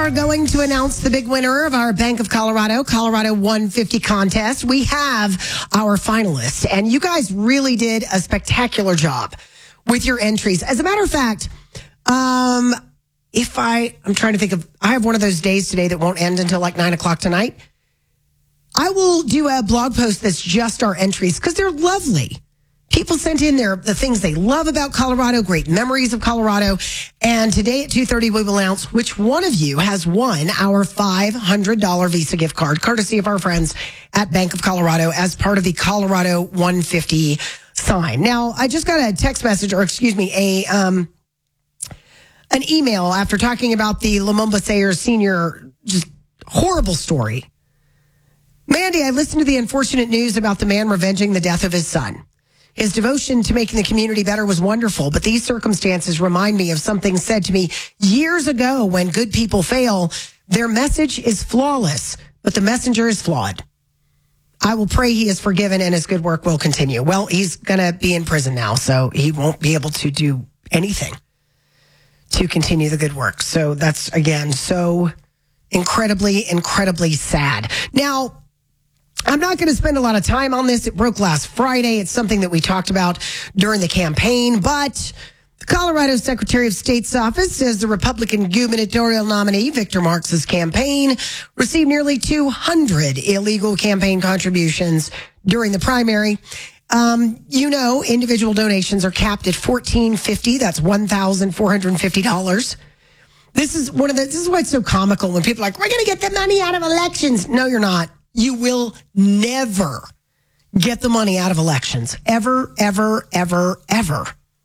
are going to announce the big winner of our Bank of Colorado 150 contest. We have our finalists, and you guys really did a spectacular job with your entries. As a matter of fact, I'm trying to think of, I have one of those days today that won't end until like 9 o'clock tonight. I will do a blog post that's just our entries because they're lovely. People sent in the things they love about Colorado, great memories of Colorado. And today at 2:30, we will announce which one of you has won our $500 Visa gift card, courtesy of our friends at Bank of Colorado as part of the Colorado 150 sign. Now, I just got a text message, or excuse me, an email after talking about the Lumumba Sayers Sr. just horrible story. Mandy, I listened to the unfortunate news about the man revenging the death of his son. His devotion to making the community better was wonderful, but these circumstances remind me of something said to me years ago: when good people fail, their message is flawless, but the messenger is flawed. I will pray he is forgiven and his good work will continue. Well, he's going to be in prison now, so he won't be able to do anything to continue the good work. So that's, again, so incredibly, incredibly sad. Now, I'm not going to spend a lot of time on this. It broke last Friday. It's something that we talked about during the campaign, but the Colorado Secretary of State's office says the Republican gubernatorial nominee, Victor Marx's campaign, received nearly 200 illegal campaign contributions during the primary. Individual donations are capped at $1,450. That's $1,450. This is why it's so comical when people are like, we're going to get the money out of elections. No, you're not. You will never get the money out of elections. Ever, ever, ever, ever.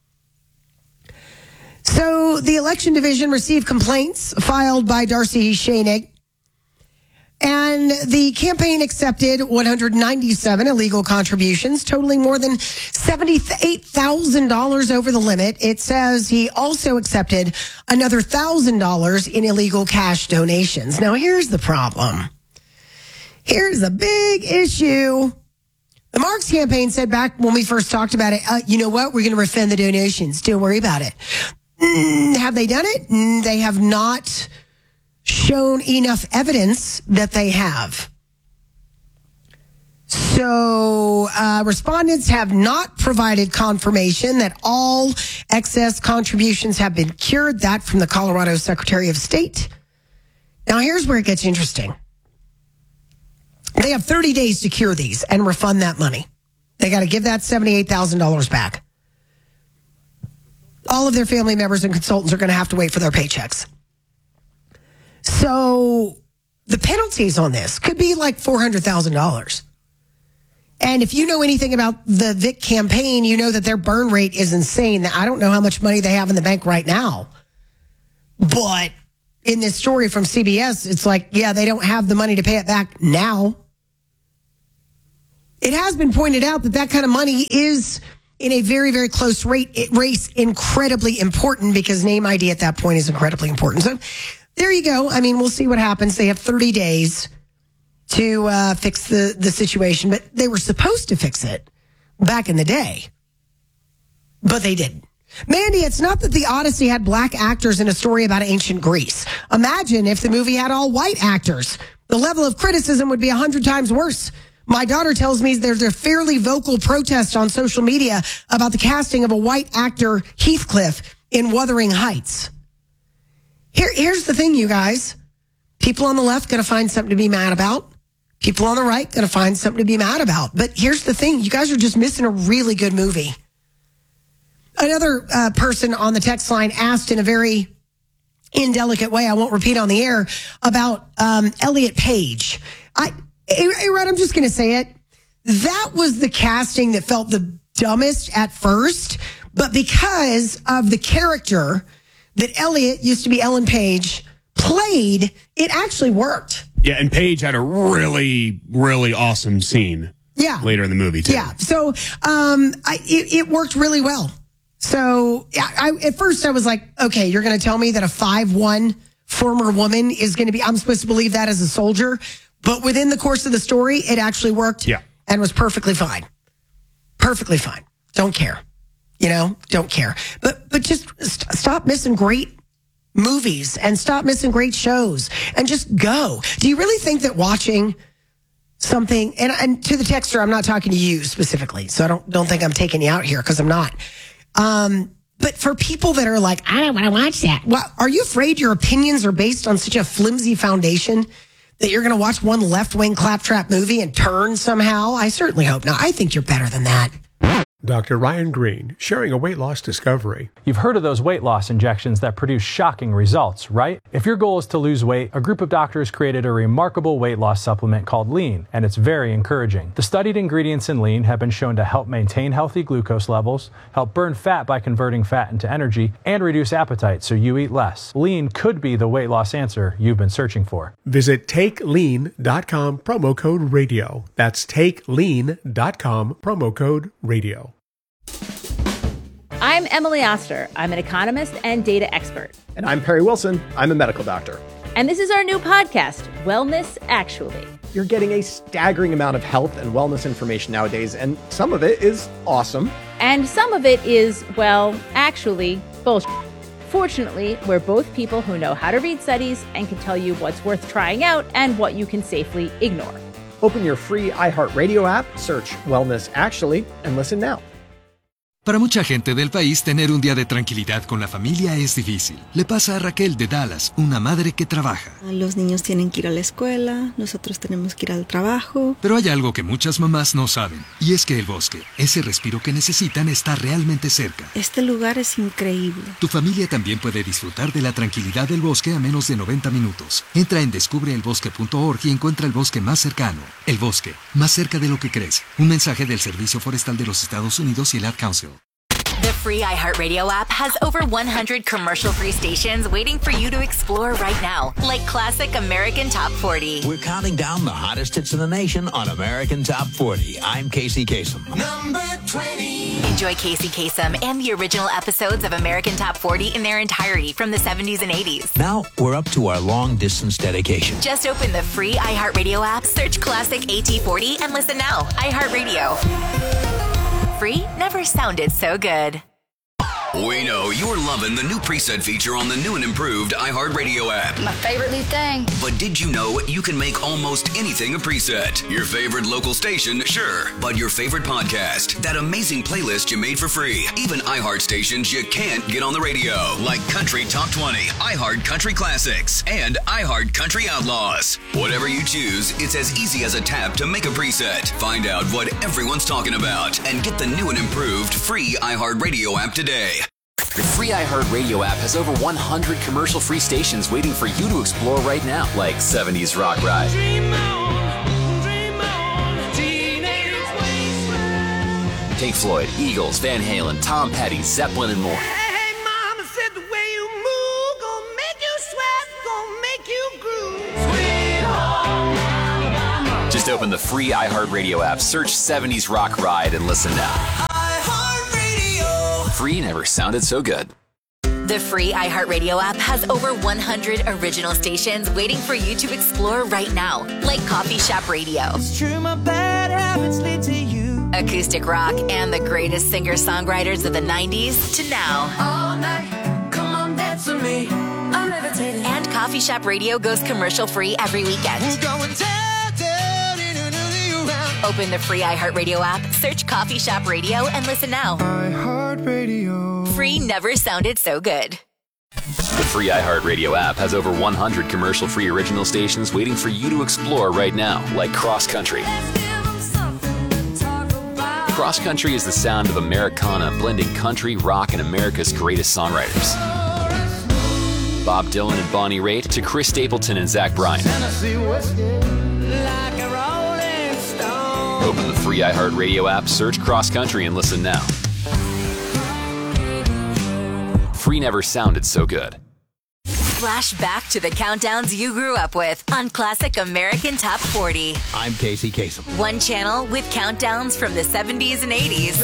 So the election division received complaints filed by Darcy Schoenig, and the campaign accepted 197 illegal contributions, totaling more than $78,000 over the limit. It says he also accepted another $1,000 in illegal cash donations. Now, here's the problem. Here's a big issue. The Marx campaign said back when we first talked about it, you know what? We're going to refund the donations. Don't worry about it. Have they done it? They have not shown enough evidence that they have. So respondents have not provided confirmation that all excess contributions have been cured. That from the Colorado Secretary of State. Now, here's where it gets interesting. They have 30 days to cure these and refund that money. They got to give that $78,000 back. All of their family members and consultants are going to have to wait for their paychecks. So the penalties on this could be like $400,000. And if you know anything about the Vic campaign, you know that their burn rate is insane. I don't know how much money they have in the bank right now. But in this story from CBS, it's like, yeah, they don't have the money to pay it back now. It has been pointed out that kind of money is, in a very, very close race, incredibly important, because name ID at that point is incredibly important. So there you go. I mean, we'll see what happens. They have 30 days to fix the situation, but they were supposed to fix it back in the day, but they didn't. Mandy, it's not that the Odyssey had black actors in a story about ancient Greece. Imagine if the movie had all white actors. The level of criticism would be 100 times worse. My daughter tells me there's a fairly vocal protest on social media about the casting of a white actor, Heathcliff, in Wuthering Heights. Here's the thing, you guys. People on the left going to find something to be mad about. People on the right going to find something to be mad about. But here's the thing. You guys are just missing a really good movie. Another person on the text line asked in a very indelicate way, I won't repeat on the air, about Elliot Page. Rod, I'm just going to say it. That was the casting that felt the dumbest at first, but because of the character that Elliot, used to be Ellen Page, played, it actually worked. Yeah, and Page had a really, really awesome scene. Yeah. Later in the movie, too. Yeah, so it worked really well. So at first I was like, okay, you're going to tell me that a 5'1" former woman is going to be, I'm supposed to believe that as a soldier. But within the course of the story, it actually worked and was perfectly fine. Perfectly fine. Don't care. Don't care. But just stop missing great movies and stop missing great shows and just go. Do you really think that watching something, and to the texter, I'm not talking to you specifically, so I don't think I'm taking you out here because I'm not. But for people that are like, I don't want to watch that. Well, are you afraid your opinions are based on such a flimsy foundation that you're going to watch one left-wing claptrap movie and turn somehow? I certainly hope not. I think you're better than that. Dr. Ryan Green, sharing a weight loss discovery. You've heard of those weight loss injections that produce shocking results, right? If your goal is to lose weight, a group of doctors created a remarkable weight loss supplement called Lean, and it's very encouraging. The studied ingredients in Lean have been shown to help maintain healthy glucose levels, help burn fat by converting fat into energy, and reduce appetite so you eat less. Lean could be the weight loss answer you've been searching for. Visit TakeLean.com, promo code radio. That's TakeLean.com, promo code radio. I'm Emily Oster. I'm an economist and data expert. And I'm Perry Wilson. I'm a medical doctor. And this is our new podcast, Wellness Actually. You're getting a staggering amount of health and wellness information nowadays, and some of it is awesome. And some of it is, well, actually, bullshit. Fortunately, we're both people who know how to read studies and can tell you what's worth trying out and what you can safely ignore. Open your free iHeartRadio app, search Wellness Actually, and listen now. Para mucha gente del país, tener un día de tranquilidad con la familia es difícil. Le pasa a Raquel de Dallas, una madre que trabaja. Los niños tienen que ir a la escuela, nosotros tenemos que ir al trabajo. Pero hay algo que muchas mamás no saben, y es que el bosque, ese respiro que necesitan, está realmente cerca. Este lugar es increíble. Tu familia también puede disfrutar de la tranquilidad del bosque a menos de 90 minutos. Entra en descubreelbosque.org y encuentra el bosque más cercano. El bosque, más cerca de lo que crees. Un mensaje del Servicio Forestal de los Estados Unidos y el Ad Council. The free iHeartRadio app has over 100 commercial-free stations waiting for you to explore right now, like classic American Top 40. We're counting down the hottest hits in the nation on American Top 40. I'm Casey Kasem. Number 20. Enjoy Casey Kasem and the original episodes of American Top 40 in their entirety from the 70s and 80s. Now we're up to our long-distance dedication. Just open the free iHeartRadio app, search classic AT40, and listen now. iHeartRadio. Free never sounded so good. We know you're loving the new preset feature on the new and improved iHeartRadio app. My favorite new thing. But did you know you can make almost anything a preset? Your favorite local station, sure. But your favorite podcast, that amazing playlist you made for free. Even iHeart stations you can't get on the radio, like Country Top 20, iHeart Country Classics, and iHeart Country Outlaws. Whatever you choose, it's as easy as a tap to make a preset. Find out what everyone's talking about and get the new and improved free iHeartRadio app today. The free iHeartRadio app has over 100 commercial-free stations waiting for you to explore right now, like 70s Rock Ride. Dream on, teenage wasteland. Pink Floyd, Eagles, Van Halen, Tom Petty, Zeppelin, and more. Hey, mama said the way you move gonna make you sweat, gonna make you groove. Sweet home Alabama. Just open the free iHeartRadio app, search 70s Rock Ride, and listen now. Free never sounded so good. The free iHeartRadio app has over 100 original stations waiting for you to explore right now, like Coffee Shop Radio. It's true, my bad habits lead to you. Acoustic rock and the greatest singer-songwriters of the 90s to now. All night, come on, dance with me. I'm levitating. And Coffee Shop Radio goes commercial-free every weekend. We're going down. Open the free iHeartRadio app, search Coffee Shop Radio, and listen now. iHeartRadio. Free never sounded so good. The free iHeartRadio app has over 100 commercial-free original stations waiting for you to explore right now, like Cross Country. Cross Country is the sound of Americana, blending country, rock, and America's greatest songwriters. Bob Dylan and Bonnie Raitt to Chris Stapleton and Zach Bryan. Open the free iHeartRadio app, search Cross Country, and listen now. Free never sounded so good. Flash back to the countdowns you grew up with on Classic American Top 40. I'm Casey Kasem. One channel with countdowns from the 70s and 80s.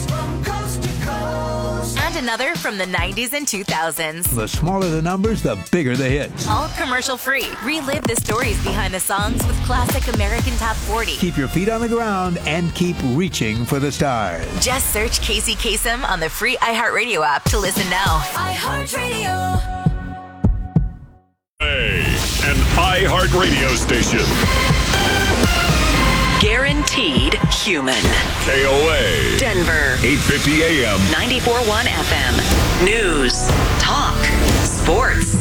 And another from the 90s and 2000s. The smaller the numbers, the bigger the hits. All commercial free. Relive the stories behind the songs with Classic American Top 40. Keep your feet on the ground and keep reaching for the stars. Just search Casey Kasem on the free iHeartRadio app to listen now. iHeartRadio. iHeartRadio station. Guaranteed human. KOA. Denver. 850 AM. 94.1 FM. News. Talk. Sports.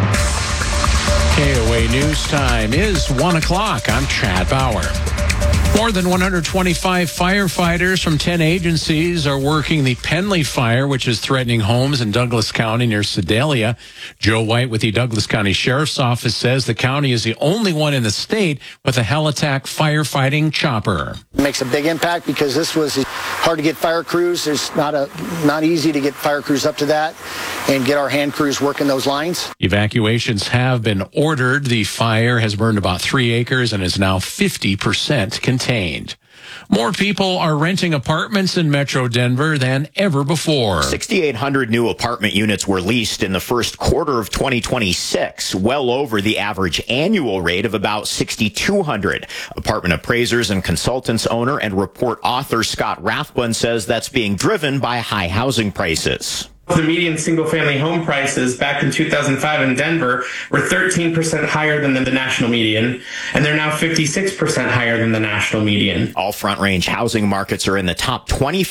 KOA News Time is 1 o'clock. I'm Chad Bauer. More than 125 firefighters from 10 agencies are working the Penley fire, which is threatening homes in Douglas County near Sedalia. Joe White with the Douglas County Sheriff's Office says the county is the only one in the state with a Helitack firefighting chopper. It makes a big impact because this was hard to get fire crews. It's not easy to get fire crews up to that and get our hand crews working those lines. Evacuations have been ordered. The fire has burned about 3 acres and is now 50% contained. More people are renting apartments in Metro Denver than ever before. 6,800 new apartment units were leased in the first quarter of 2026, well over the average annual rate of about 6,200. Apartment appraisers and consultants owner and report author Scott Rathbun says that's being driven by high housing prices. The median single-family home prices back in 2005 in Denver were 13% higher than the national median, and they're now 56% higher than the national median. All Front Range housing markets are in the top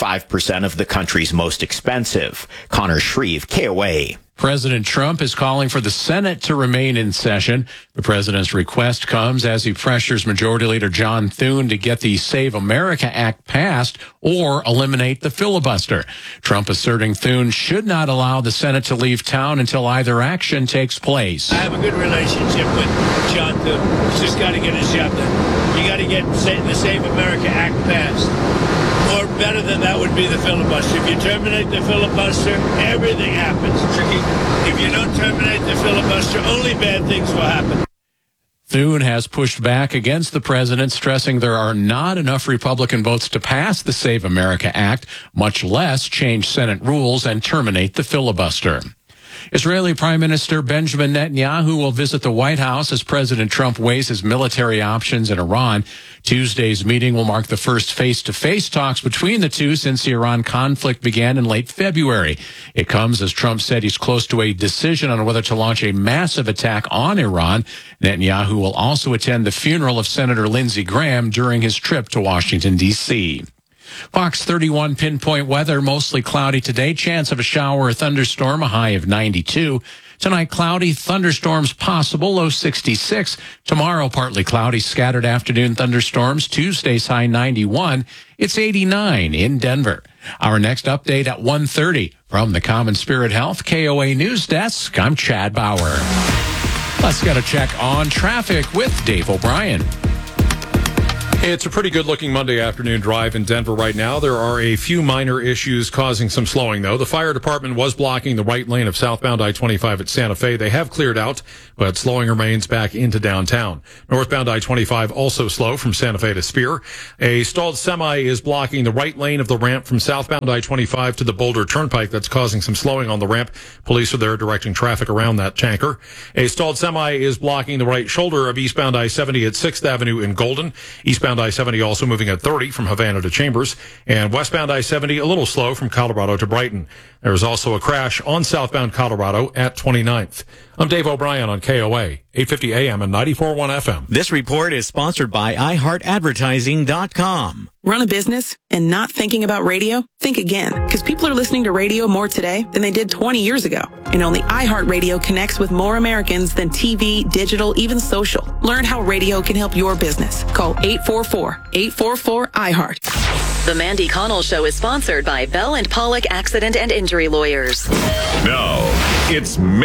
25% of the country's most expensive. Connor Shreve, KOA. President Trump is calling for the Senate to remain in session. The president's request comes as he pressures Majority Leader John Thune to get the Save America Act passed or eliminate the filibuster. Trump asserting Thune should not allow the Senate to leave town until either action takes place. I have a good relationship with John Thune. He's just got to get his job done. You got to get the Save America Act passed. Or better than that would be the filibuster. If you terminate the filibuster, everything happens. If you don't terminate the filibuster, only bad things will happen. Thune has pushed back against the president, stressing there are not enough Republican votes to pass the Save America Act, much less change Senate rules and terminate the filibuster. Israeli Prime Minister Benjamin Netanyahu will visit the White House as President Trump weighs his military options in Iran. Tuesday's meeting will mark the first face-to-face talks between the two since the Iran conflict began in late February. It comes as Trump said he's close to a decision on whether to launch a massive attack on Iran. Netanyahu will also attend the funeral of Senator Lindsey Graham during his trip to Washington, D.C. Fox 31 pinpoint weather, mostly cloudy today. Chance of a shower or thunderstorm, a high of 92. Tonight, cloudy, thunderstorms possible, low 66. Tomorrow, partly cloudy, scattered afternoon thunderstorms. Tuesday's high 91. It's 89 in Denver. Our next update at 1:30 from the Common Spirit Health KOA News Desk. I'm Chad Bauer. Let's get a check on traffic with Dave O'Brien. It's a pretty good-looking Monday afternoon drive in Denver right now. There are a few minor issues causing some slowing, though. The fire department was blocking the right lane of southbound I-25 at Santa Fe. They have cleared out, but slowing remains back into downtown. Northbound I-25 also slow from Santa Fe to Spear. A stalled semi is blocking the right lane of the ramp from southbound I-25 to the Boulder Turnpike. That's causing some slowing on the ramp. Police are there directing traffic around that tanker. A stalled semi is blocking the right shoulder of eastbound I-70 at 6th Avenue in Golden. Eastbound I-70 also moving at 30 from Havana to Chambers, and westbound I-70 a little slow from Colorado to Brighton. There was also a crash on southbound Colorado at 29th. I'm Dave O'Brien on KOA, 850 AM and 94.1 FM. This report is sponsored by iHeartAdvertising.com. Run a business and not thinking about radio? Think again, because people are listening to radio more today than they did 20 years ago. And only iHeartRadio connects with more Americans than TV, digital, even social. Learn how radio can help your business. Call 844-844-iHeart. The Mandy Connell Show is sponsored by Bell & Pollock Accident and Injury Lawyers. Now, it's